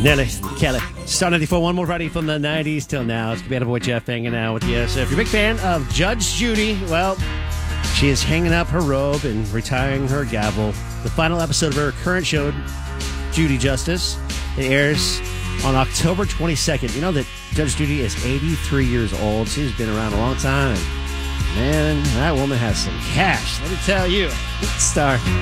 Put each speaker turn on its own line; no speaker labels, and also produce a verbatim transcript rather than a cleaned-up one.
Nelly Kelly. Star ninety-four, one more Friday from the nineties till now. It's Cabana Boy Jeff hanging out with you. So if you're a big fan of Judge Judy, well, she is hanging up her robe and retiring her gavel. The final episode of her current show, Judy Justice, it airs on October twenty-second. You know that Judge Judy is eighty-three years old. She's been around a long time. Man, that woman has some cash, let me tell you. Star.